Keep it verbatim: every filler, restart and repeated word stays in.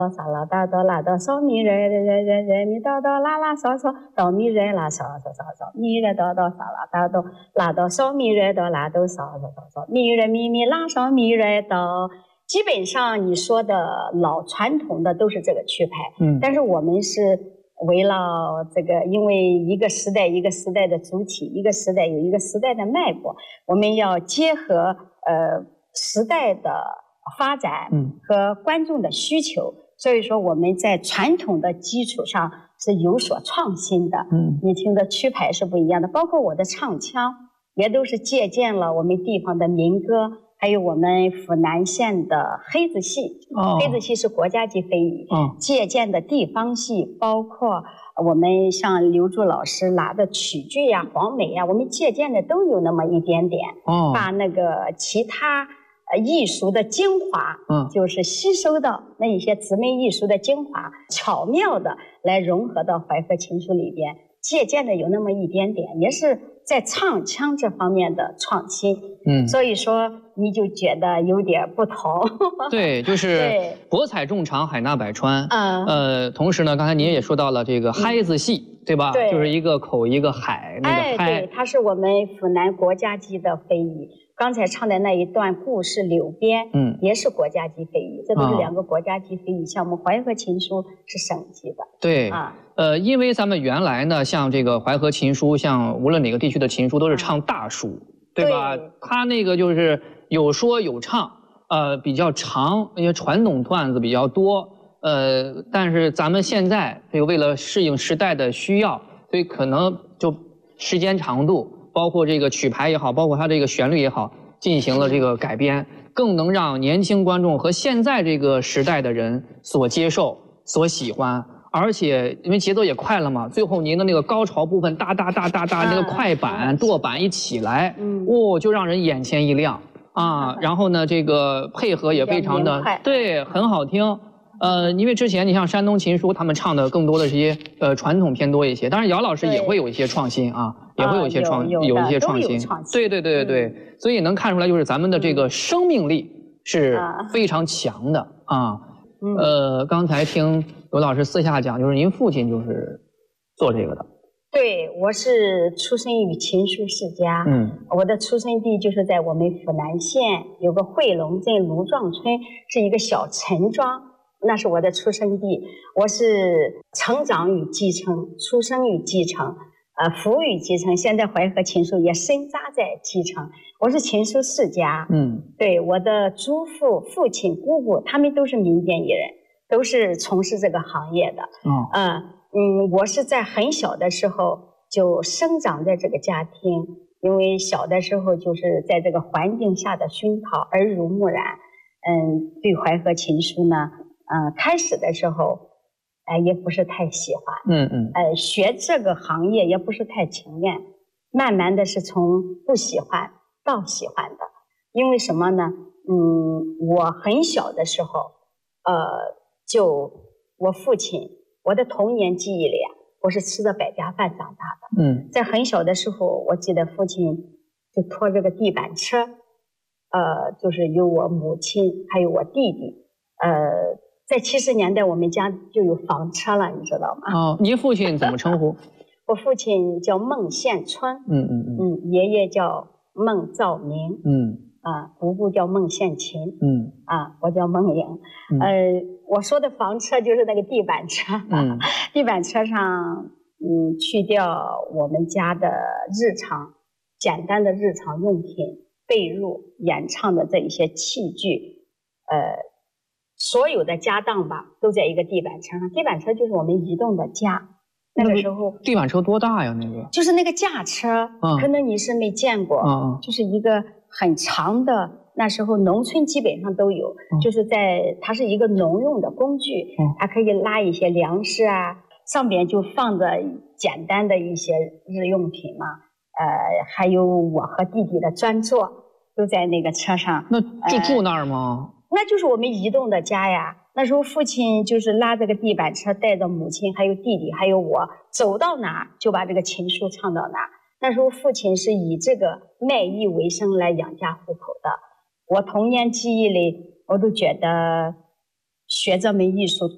嗦啦哆哆啦哆嗦咪来来来来来咪哆哆啦啦嗦嗦哆咪来啦嗦嗦嗦嗦咪来哆哆嗦啦哆哆啦哆嗦咪来哆啦哆嗦嗦嗦嗦咪来咪咪啦嗦咪来哆。基本上你说的老传统的都是这个曲牌，嗯，但是我们是围绕这个，因为一个时代一个时代的主体，一个时代有一个时代的脉搏，我们要结合呃时代的发展和观众的需求。所以说我们在传统的基础上是有所创新的，嗯，你听的曲牌是不一样的，包括我的唱腔也都是借鉴了我们地方的民歌，还有我们府南县的黑子戏，哦，黑子戏是国家级非遗，哦，借鉴的地方戏，包括我们像刘柱老师拿的曲剧呀、黄梅呀，我们借鉴的都有那么一点点，哦，把那个其他呃，艺术的精华，嗯，就是吸收到那一些姊妹艺术的精华，巧妙的来融合到淮河琴书里边，借鉴的有那么一点点，也是在唱腔这方面的创新，嗯，所以说你就觉得有点不同。 对，就是博采众长，海纳百川，嗯，呃，同时呢，刚才您也说到了这个嗨子戏，对吧？对，就是一个口一个海，那个嗨， 哎，对，它是我们府南国家级的非遗。刚才唱的那一段故事柳边，嗯，也是国家级非遗，这都是两个国家级非遗项目。淮河琴书是省级的， 对，啊，呃，因为咱们原来呢，像这个淮河琴书，像无论哪个地区的琴书都是唱大书，对吧？它那个就是有说有唱，呃，比较长，因为传统段子比较多，呃，但是咱们现在这个为了适应时代的需要，所以可能就时间长度。包括这个曲牌也好，包括它这个旋律也好，进行了这个改编，更能让年轻观众和现在这个时代的人所接受、所喜欢。而且因为节奏也快了嘛，最后您的那个高潮部分，哒哒哒哒哒，那个快板、舵板一起来，哦，就让人眼前一亮啊。然后呢，这个配合也非常的对，很好听。呃，因为之前你像山东琴书，他们唱的更多的是一些呃传统偏多一些，当然姚老师也会有一些创新啊，也会有一些创、呃、有, 有, 有一些创新，对对对对对、嗯，所以能看出来就是咱们的这个生命力是非常强的啊。嗯、呃，刚才听刘老师私下讲，就是您父亲就是做这个的。 对，我是出生于琴书世家，嗯，我的出生地就是在我们府南县有个汇龙镇卢庄村，是一个小陈庄。那是我的出生地，我是成长与继承，出生与继承，呃，服与继承。现在淮河琴书也深扎在继承。我是琴书世家，嗯，对，我的祖父、父亲、姑姑，他们都是民间艺人，都是从事这个行业的。哦，呃、嗯，我是在很小的时候就生长在这个家庭，因为小的时候就是在这个环境下的熏陶，耳濡目染。嗯，对淮河琴书呢。嗯，开始的时候，哎、呃，也不是太喜欢，嗯嗯，呃，学这个行业也不是太情愿，慢慢的是从不喜欢到喜欢的，因为什么呢？嗯，我很小的时候，呃，就我父亲，我的童年记忆里啊，我是吃着百家饭长大的，嗯，在很小的时候，我记得父亲就拖着个地板车，呃，就是有我母亲还有我弟弟，呃。在七十年代，我们家就有房车了，你知道吗？ 哦，您父亲怎么称呼？ 我父亲叫孟宪春，嗯嗯嗯，嗯，爷爷叫孟兆明，嗯，啊，姑姑叫孟宪琴，嗯，啊，我叫孟颖，嗯、呃，我说的房车就是那个地板车，嗯，地板车上，嗯，去掉我们家的日常简单的日常用品、被褥、演唱的这一些器具，呃。所有的家当吧，都在一个地板车上。地板车就是我们移动的家。那个时候， 地板车多大呀？那个就是那个架车，嗯、可能你是没见过，嗯、就是一个很长的。那时候农村基本上都有，嗯、就是在它是一个农用的工具，嗯、它可以拉一些粮食啊，上边就放着简单的一些日用品嘛。呃，还有我和弟弟的专座都在那个车上。 那就住那儿吗？ 呃那就是我们移动的家呀。那时候父亲就是拉这个地板车，带着母亲还有弟弟还有我，走到哪就把这个琴书唱到哪。那时候父亲是以这个卖艺为生来养家糊口的。我童年记忆里，我都觉得学这门艺术